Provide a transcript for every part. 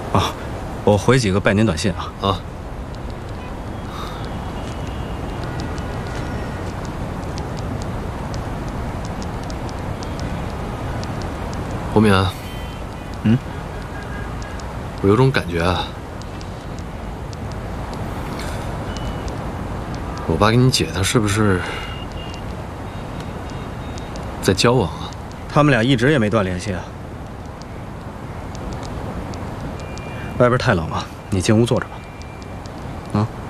啊，我回几个拜年短信啊。 啊。侯明，我有种感觉啊，我爸跟你姐她是不是在交往啊？ 他们俩一直也没断联系啊。外边太冷了，你进屋坐着吧。啊。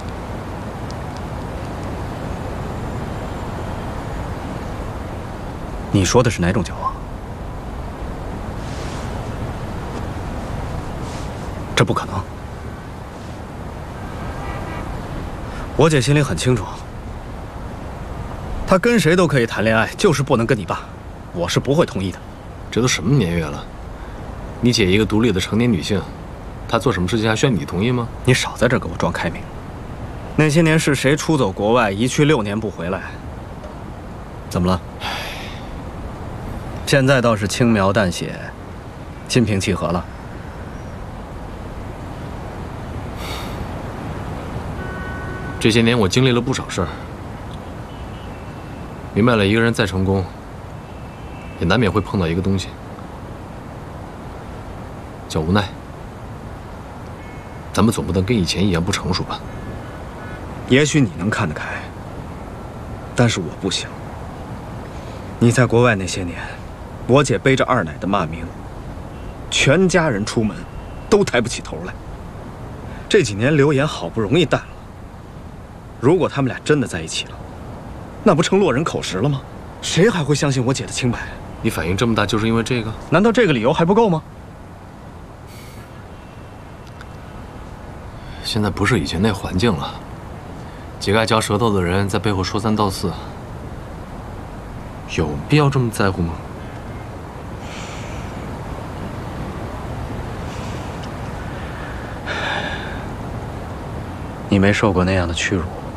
你说的是哪种交往？这不可能。我姐心里很清楚，她跟谁都可以谈恋爱，就是不能跟你爸。我是不会同意的。 这都什么年月了，你姐一个独立的成年女性，她做什么事情还需要你同意吗？ 你少在这给我装开明。那些年是谁出走国外，一去6年不回来？怎么了？现在倒是轻描淡写，心平气和了。 这些年我经历了不少事儿，明白了一个人再成功，也难免会碰到一个东西，叫无奈。咱们总不能跟以前一样不成熟吧？ 也许你能看得开，但是我不行。你在国外那些年，我姐背着二奶的骂名，全家人出门都抬不起头来。这几年流言好不容易淡了，如果他们俩真的在一起了，那不成落人口实了吗？谁还会相信我姐的清白？ 你反应这么大，就是因为这个？ 难道这个理由还不够吗？ 现在不是以前那环境了，几个爱嚼舌头的人在背后说三道四，有必要这么在乎吗？ 你没受过那样的屈辱，